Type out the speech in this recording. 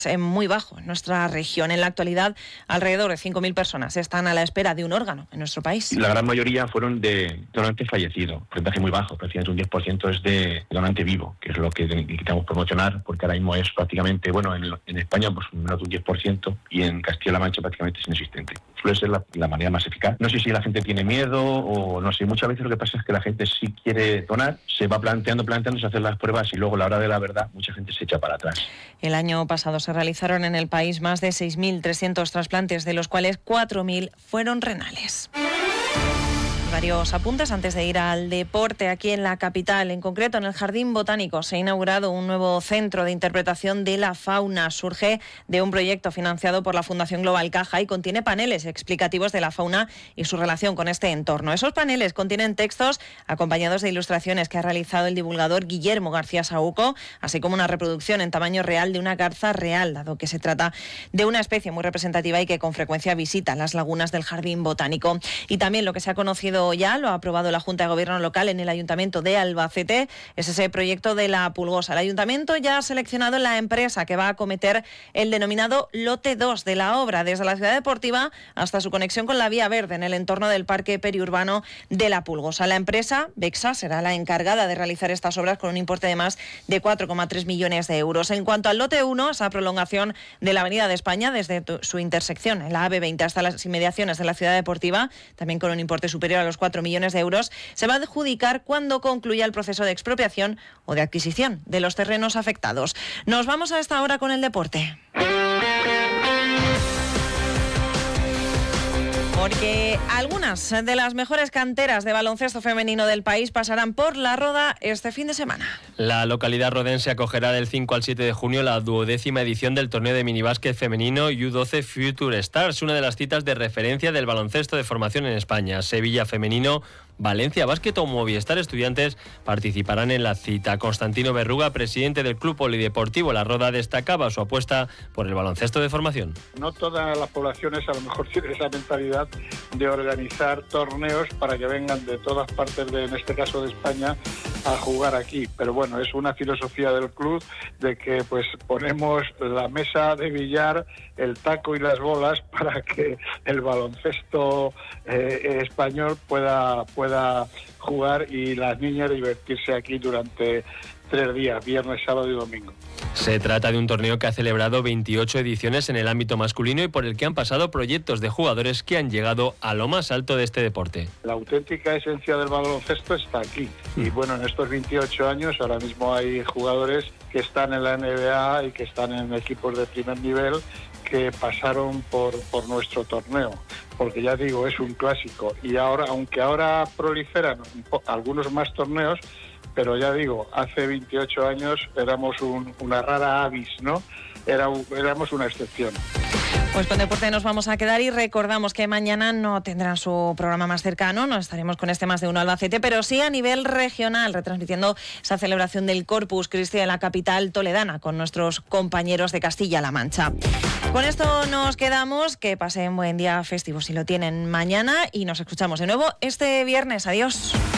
muy bajo en nuestra región. En la actualidad, alrededor de 5.000 personas están a la espera de un órgano en nuestro país. La gran mayoría fueron de donante fallecido, porcentaje muy bajo, prácticamente un 10% es de donante vivo, que es lo que queremos promocionar, porque ahora mismo es prácticamente, en España pues menos de un 10% y en Castilla-La Mancha prácticamente es inexistente. Suele ser la manera más eficaz. No sé si la gente tiene miedo o no sé, muchas veces lo que pasa es que la gente sí quiere donar, se va planteándose hacer las pruebas y luego a la hora de la verdad mucha gente se echa para atrás. El año pasado se realizaron en el país más de 6.300 trasplantes, de los cuales 4.000 fueron renales. Varios apuntes antes de ir al deporte aquí en la capital. En concreto, en el Jardín Botánico se ha inaugurado un nuevo centro de interpretación de la fauna. Surge de un proyecto financiado por la Fundación Global Caja y contiene paneles explicativos de la fauna y su relación con este entorno. Esos paneles contienen textos acompañados de ilustraciones que ha realizado el divulgador Guillermo García Saúco, así como una reproducción en tamaño real de una garza real, dado que se trata de una especie muy representativa y que con frecuencia visita las lagunas del Jardín Botánico. Y también lo que se ha conocido ya, lo ha aprobado la Junta de Gobierno local en el Ayuntamiento de Albacete, es ese proyecto de la Pulgosa. El Ayuntamiento ya ha seleccionado la empresa que va a acometer el denominado lote 2 de la obra, desde la ciudad deportiva hasta su conexión con la vía verde en el entorno del parque periurbano de la Pulgosa. La empresa, Bexa, será la encargada de realizar estas obras con un importe de más de 4,3 millones de euros. En cuanto al lote 1, esa prolongación de la Avenida de España desde su intersección en la AB20 hasta las inmediaciones de la ciudad deportiva, también con un importe superior a los 4 millones de euros, se va a adjudicar cuando concluya el proceso de expropiación o de adquisición de los terrenos afectados. Nos vamos a esta hora con el deporte. Porque algunas de las mejores canteras de baloncesto femenino del país pasarán por La Roda este fin de semana. La localidad rodense acogerá del 5 al 7 de junio la 12ª edición del torneo de minibásquet femenino U12 Future Stars, una de las citas de referencia del baloncesto de formación en España. Sevilla femenino, Valencia Básquet o Movistar Estudiantes participarán en la cita. Constantino Berruga, presidente del Club Polideportivo La Roda, destacaba su apuesta por el baloncesto de formación. No todas las poblaciones a lo mejor tienen esa mentalidad de organizar torneos para que vengan de todas partes, en este caso de España, a jugar aquí. Pero bueno, es una filosofía del club de que pues ponemos la mesa de billar, el taco y las bolas para que el baloncesto español pueda jugar y las niñas divertirse aquí durante 3 días, viernes, sábado y domingo. Se trata de un torneo que ha celebrado 28 ediciones en el ámbito masculino y por el que han pasado proyectos de jugadores que han llegado a lo más alto de este deporte. La auténtica esencia del baloncesto está aquí. Y bueno, en estos 28 años ahora mismo hay jugadores que están en la NBA y que están en equipos de primer nivel que pasaron por nuestro torneo, porque ya digo, es un clásico. Y ahora, aunque ahora proliferan algunos más torneos, pero ya digo, hace 28 años éramos una rara avis, ¿no? Éramos una excepción. Pues con deporte nos vamos a quedar y recordamos que mañana no tendrán su programa más cercano, no estaremos con este Más de Uno Albacete, pero sí a nivel regional, retransmitiendo esa celebración del Corpus Christi en la capital toledana con nuestros compañeros de Castilla-La Mancha. Con esto nos quedamos, que pasen buen día festivo si lo tienen mañana y nos escuchamos de nuevo este viernes. Adiós.